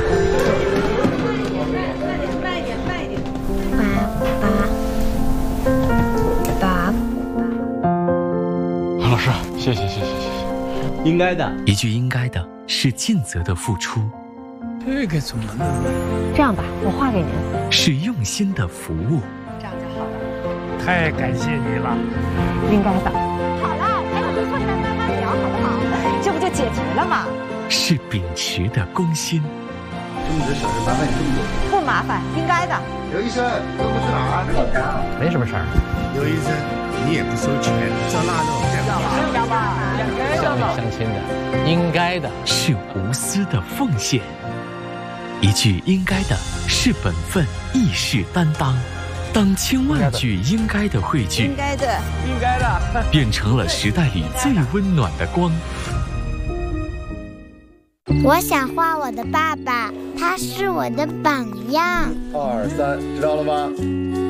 老师，谢谢。 应该的， 一句应该的是尽责的付出， 这个怎么弄？ 这样吧，我画给您。 是用心的服务。 这样就好了。 太感谢你了。 应该的。好了，还有做事慢慢聊，好不好？这不就解决了吗？ 是秉持的公心。 这么多小事麻烦你这么多。 不麻烦，应该的。 刘医生，这不是哪儿？ 没什么事儿。 刘医生，你也不收钱，照腊肉这样。 相亲的，应该的， 是无私的奉献。一句应该的是本分，亦是担当。当千万句应该的汇聚， 应该的， 变成了时代里最温暖的光。 我想画我的爸爸，他是我的榜样。 2、3，知道了吗？